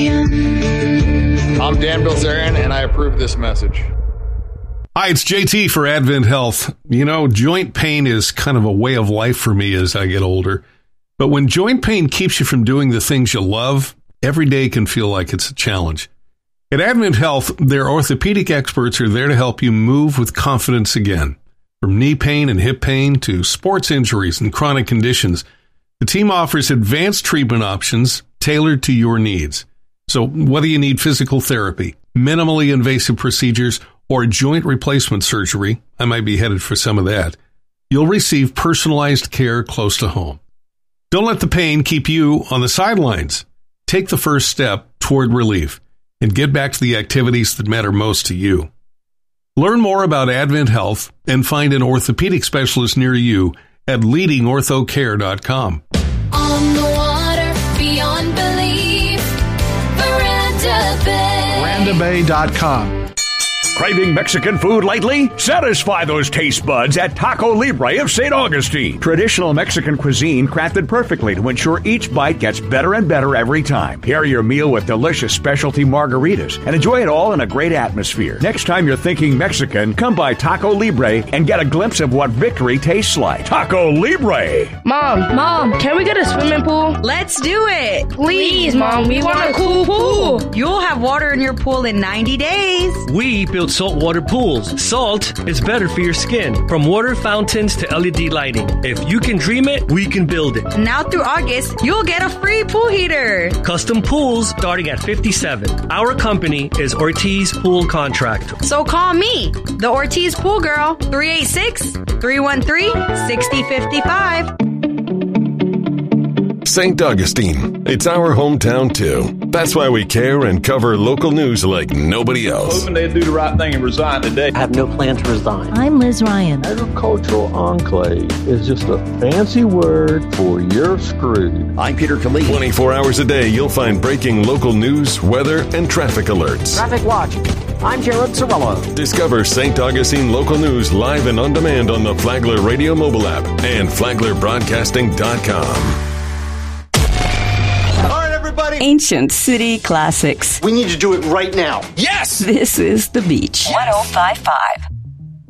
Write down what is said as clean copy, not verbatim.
I'm Dan Bilzerian, and I approve this message. Hi, it's JT for Advent Health. You know, joint pain is kind of a way of life for me as I get older. But when joint pain keeps you from doing the things you love, every day can feel like it's a challenge. At Advent Health, their orthopedic experts are there to help you move with confidence again. From knee pain and hip pain to sports injuries and chronic conditions, the team offers advanced treatment options tailored to your needs. So whether you need physical therapy, minimally invasive procedures, or joint replacement surgery, I might be headed for some of that, you'll receive personalized care close to home. Don't let the pain keep you on the sidelines. Take the first step toward relief and get back to the activities that matter most to you. Learn more about Advent Health and find an orthopedic specialist near you at leadingorthocare.com. On the water, beyond belief, Veranda Bay. VerandaBay.com. Craving Mexican food lately? Satisfy those taste buds at Taco Libre of St. Augustine. Traditional Mexican cuisine crafted perfectly to ensure each bite gets better and better every time. Pair your meal with delicious specialty margaritas and enjoy it all in a great atmosphere. Next time you're thinking Mexican, come by Taco Libre and get a glimpse of what victory tastes like. Taco Libre! Mom, can we get a swimming pool? Let's do it! Please, Mom, we want a cool pool. You'll have water in your pool in 90 days. We build saltwater pools. Salt is better for your skin. From water fountains to LED lighting. If you can dream it, we can build it. Now through August, you'll get a free pool heater. Custom pools starting at $57. Our company is Ortiz Pool Contractor. So call me, the Ortiz Pool Girl, 386-313-6055. St. Augustine. It's our hometown, too. That's why we care and cover local news like nobody else. Hoping they'd do the right thing and resign today. I have no plan to resign. I'm Liz Ryan. Agricultural enclave is just a fancy word for you're screwed. I'm Peter Khalid. 24 hours a day, you'll find breaking local news, weather, and traffic alerts. Traffic Watch. I'm Jared Sorello. Discover St. Augustine local news live and on demand on the Flagler Radio mobile app and FlaglerBroadcasting.com. Ancient City Classics. We need to do it right now. Yes! This is The Beach. 105.5.